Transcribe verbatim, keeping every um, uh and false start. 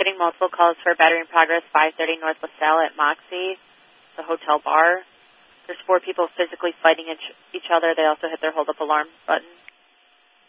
getting multiple calls for battery in progress, five thirty North LaSalle at Moxie, the hotel bar. There's four people physically fighting each, each other. They also hit their hold-up alarm button.